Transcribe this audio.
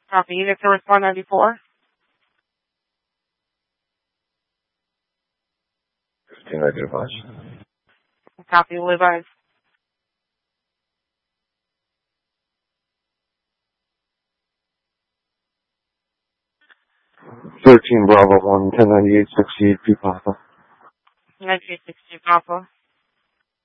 Copy. Unit service 494. 1595. Copy. Levi's. 13 Bravo 1, 1098, 68 P Papa. 1960 Papa.